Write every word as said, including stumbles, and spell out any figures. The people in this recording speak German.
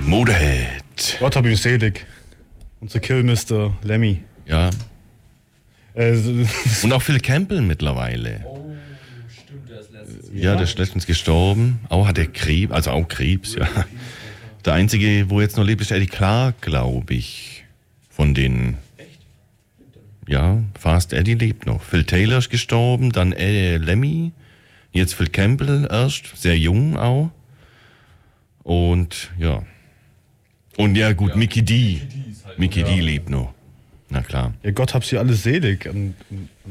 Motorhead. Gott hab ihn selig. Unser Kill Mister Lemmy. Ja. Äh, Und auch Phil Campbell mittlerweile. Oh, stimmt, der ist letztens. Ja, der ist letztens gestorben. Auch hat er Krebs, also auch Krebs, ja. Der einzige, wo jetzt noch lebt, ist Eddie Clark, glaube ich. Von den. Ja, Fast Eddie lebt noch. Phil Taylor ist gestorben, dann äh, Lemmy. Jetzt Phil Campbell erst, sehr jung auch. Und ja. Und ja, gut, ja. Mickey D. Mickey D lebt noch. Na klar. ja, Gott hab sie alle selig. Und, und